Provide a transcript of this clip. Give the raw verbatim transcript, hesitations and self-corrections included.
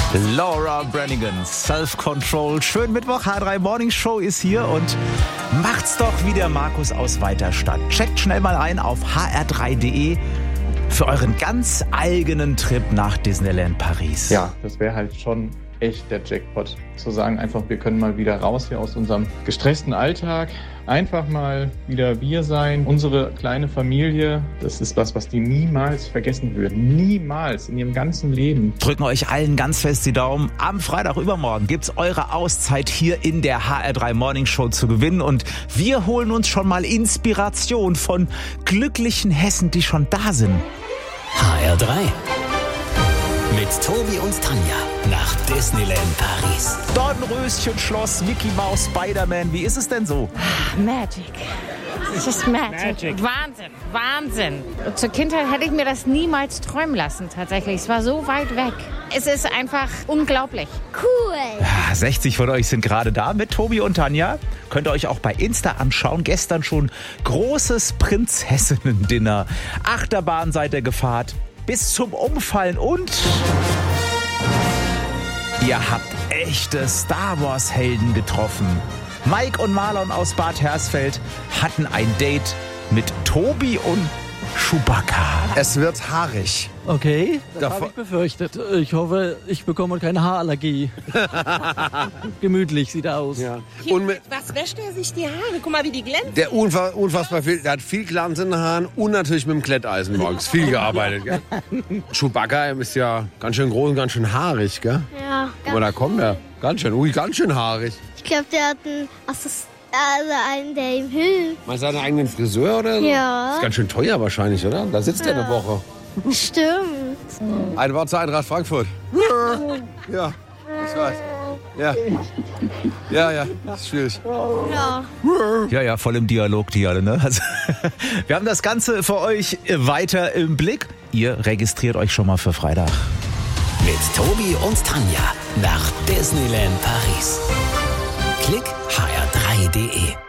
Laura Branigan, Self-Control. Schönen Mittwoch, H drei Morning Show ist hier und macht's doch wie der Markus aus Weiterstadt. Checkt schnell mal ein auf h r drei punkt d e für euren ganz eigenen Trip nach Disneyland Paris. Ja, das wäre halt schon echt der Jackpot. Zu sagen einfach, wir können mal wieder raus hier aus unserem gestressten Alltag. Einfach mal wieder wir sein, unsere kleine Familie. Das ist was, was die niemals vergessen würden. Niemals in ihrem ganzen Leben. Drücken euch allen ganz fest die Daumen. Am Freitag übermorgen gibt's eure Auszeit hier in der H R drei Morning Show zu gewinnen. Und wir holen uns schon mal Inspiration von glücklichen Hessen, die schon da sind. H R drei. Mit Tobi und Tanja nach Disneyland Paris. Dornröschenschloss, Mickey Mouse, Spider-Man. Wie ist es denn so? Magic. Es ist Magic. Magic. Wahnsinn, Wahnsinn. Zur Kindheit hätte ich mir das niemals träumen lassen, tatsächlich. Es war so weit weg. Es ist einfach unglaublich. Cool. Ja, sechzig von euch sind gerade da mit Tobi und Tanja. Könnt ihr euch auch bei Insta anschauen. Gestern schon großes Prinzessinnen-Dinner. Achterbahn seid ihr gefahrt. Bis zum Umfallen und ihr habt echte Star Wars Helden getroffen. Mike und Marlon aus Bad Hersfeld hatten ein Date mit Tobi und Chewbacca. Es wird haarig. Okay, das Davor- habe ich befürchtet. Ich hoffe, ich bekomme keine Haarallergie. Gemütlich sieht er aus. Ja. Und mit Was wäscht er sich die Haare? Guck mal, wie die glänzen. der unfa- unfassbar viel, der hat viel Glanz in den Haaren und natürlich mit dem Kletteisen morgens. Viel gearbeitet, gell? Chewbacca ist ja ganz schön groß und ganz schön haarig, gell? Ja, Aber da kommt er. Ganz schön, ui, ganz schön haarig. ich glaube, der hat einen Assistent, also einen, der ihm hilft. Mal seinen eigenen Friseur oder so? Ja. Ist ganz schön teuer wahrscheinlich, oder? Da sitzt er eine Woche. Stimmt. Ein Wort zur Eintracht Frankfurt. Ja, ich weiß. Ja. Ja, ja, das ist schwierig. Ja. Ja, ja, voll im Dialog, die alle, ne? Also, wir haben das Ganze für euch weiter im Blick. Ihr registriert euch schon mal für Freitag. Mit Tobi und Tanja nach Disneyland Paris. Klick h r drei punkt d e.